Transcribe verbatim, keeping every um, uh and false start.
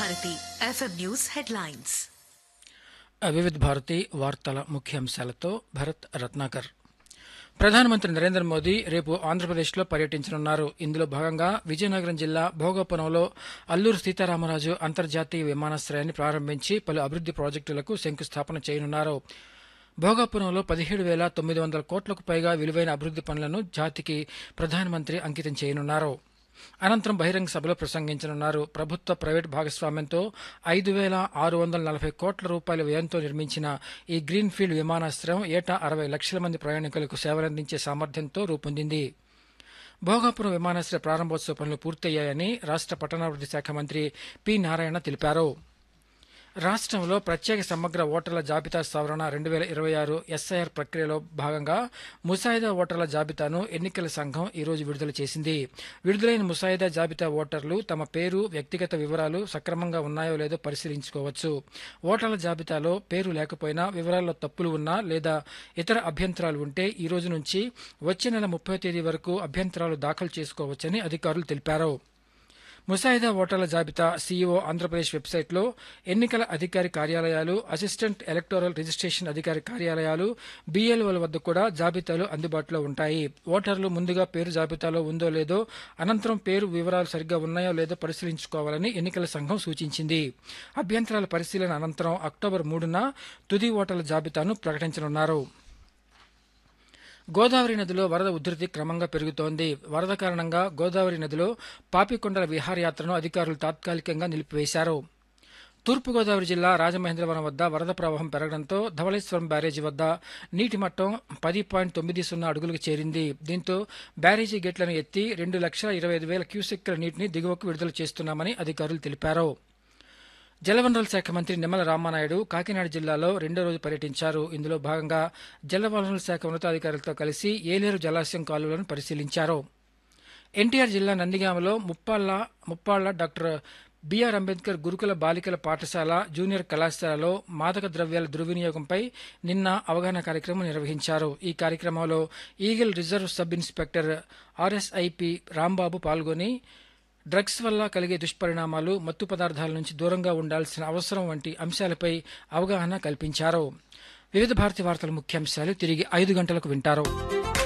Bharati FM news headlines. వివిధ భారతి వార్తల ముఖ్యాంశాలతో భరత్ రత్నాకర్. ప్రధానమంత్రి నరేంద్ర మోదీ రేపు ఆంధ్రప్రదేశ్లో పర్యటించనున్నారు. ఇందులో భాగంగా విజయనగరం జిల్లా భోగాపురంలో అల్లూరు సీతారామరాజు అంతర్జాతీయ విమానాశ్రయాన్ని ప్రారంభించి పలు అభివృద్ది ప్రాజెక్టులకు శంకుస్థాపన చేయనున్నారు. భోగాపురంలో పదిహేడు వేల తొమ్మిది వందల కోట్లకు పైగా విలువైన అభివృద్ది పనులను జాతికి ప్రధానమంత్రి అంకితం చేయనున్నారు. అనంతరం బహిరంగ సభలో ప్రసంగించనున్నారు. ప్రభుత్వ ప్రైవేటు భాగస్వామ్యంతో ఐదు వేల ఆరు వందల నలభై కోట్ల రూపాయల వ్యయంతో నిర్మించిన ఈ గ్రీన్ఫీల్డ్ విమానాశ్రయం ఏటా అరవై లక్షల మంది ప్రయాణికులకు సేవలందించే సామర్థ్యంతో రూపొందింది. భోగాపురం విమానాశ్రయ ప్రారంభోత్సవ పనులు పూర్తయ్యాయని రాష్ట్ర పట్టణాభివృద్ది శాఖ మంత్రి పి నారాయణ తెలిపారు. రాష్ట్రంలో ప్రత్యేక సమగ్ర ఓటర్ల జాబితా సవరణ రెండు వేల ఇరవై ఆరు ఎస్ఐఆర్ ప్రక్రియలో భాగంగా ముసాయిదా ఓటర్ల జాబితాను ఎన్నికల సంఘం ఈరోజు విడుదల చేసింది. విడుదలైన ముసాయిదా జాబితా ఓటర్లు తమ పేరు, వ్యక్తిగత వివరాలు సక్రమంగా ఉన్నాయో లేదో పరిశీలించుకోవచ్చు. ఓటర్ల జాబితాలో పేరు లేకపోయినా, వివరాల్లో తప్పులు ఉన్నా లేదా ఇతర అభ్యంతరాలు ఉంటే ఈ రోజు నుంచి వచ్చే నెల ముప్పై తేదీ వరకు అభ్యంతరాలు దాఖలు చేసుకోవచ్చని అధికారులు తెలిపారు. ముసాయిదా ఓటర్ల జాబితా సీఈఓ ఆంధ్రప్రదేశ్ వెబ్సైట్లో ఎన్నికల అధికారి కార్యాలయాలు, అసిస్టెంట్ ఎలక్టోరల్ రిజిస్ట్రేషన్ అధికారి కార్యాలయాలు, బీఎల్ఓల వద్ద కూడా జాబితాలు అందుబాటులో ఉంటాయి. ఓటర్లు ముందుగా పేరు జాబితాలో ఉందో లేదో, అనంతరం పేరు వివరాలు సరిగ్గా ఉన్నాయో లేదో పరిశీలించుకోవాలని ఎన్నికల సంఘం సూచించింది. అభ్యంతరాల పరిశీలన అనంతరం అక్టోబర్ మూడున తుది ఓటర్ల జాబితాను ప్రకటించనున్నారు. గోదావరి నదిలో వరద ఉధృతి క్రమంగా పెరుగుతోంది. వరద కారణంగా గోదావరి నదిలో పాపికొండల విహారయాత్రను అధికారులు తాత్కాలికంగా నిలిపివేశారు. తూర్పుగోదావరి జిల్లా రాజమహేంద్రవరం వద్ద వరద ప్రవాహం పెరగడంతో ధవళేశ్వరం బ్యారేజీ వద్ద నీటి మట్టం పది పాయింట్ తొమ్మిది సున్నా అడుగులకు చేరింది. దీంతో బ్యారేజీ గేట్లను ఎత్తి రెండు లక్షల ఇరవై ఐదు వేల క్యూసెక్కుల నీటిని దిగువకు విడుదల చేస్తున్నామని అధికారులు తెలిపారు. జలవనరుల శాఖ మంత్రి నిమ్మల రామానాయుడు కాకినాడ జిల్లాలో రెండో రోజు పర్యటించారు. ఇందులో భాగంగా జలవనరుల శాఖ ఉన్నతాధికారులతో కలిసి ఏలేరు జలాశయం కాలువలను పరిశీలించారు. ఎన్టీఆర్ జిల్లా నందిగామలో ముప్పాళ్ల ముప్పాళ్ల డాక్టర్ బిఆర్ అంబేద్కర్ గురుకుల బాలికల పాఠశాల, జూనియర్ కళాశాలలో మాదక ద్రవ్యాల దుర్వినియోగంపై నిన్న అవగాహన కార్యక్రమం నిర్వహించారు. ఈ కార్యక్రమంలో eagle reserve sub inspector ఆర్ఎస్ఐపి Rambabu పాల్గొని డ్రగ్స్ వల్ల కలిగే దుష్పరిణామాలు, మత్తు పదార్థాల నుంచి దూరంగా ఉండాల్సిన అవసరం వంటి అంశాలపై అవగాహన కల్పించారు. వివిధ భారతి వార్తల ముఖ్యాంశాలు తిరిగి ఐదు గంటలకు వింటారు.